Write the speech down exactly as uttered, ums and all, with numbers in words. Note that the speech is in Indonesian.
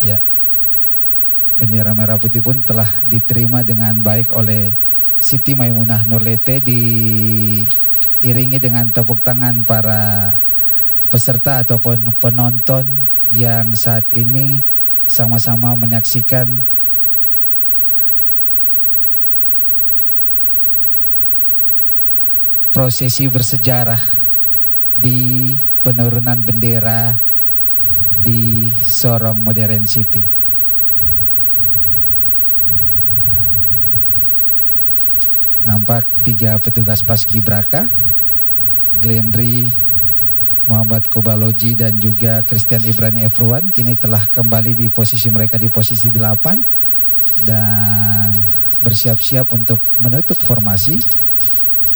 Ya, bendera merah putih pun telah diterima dengan baik oleh Siti Maimunah Nurlete, diiringi dengan tepuk tangan para peserta ataupun penonton yang saat ini sama-sama menyaksikan prosesi bersejarah di penurunan bendera di Sorong Modern City. Nampak tiga petugas paskibraka, Glenry, Muhammad Kobaloji dan juga Christian Ibrani Efruan kini telah kembali di posisi mereka di posisi delapan dan bersiap-siap untuk menutup formasi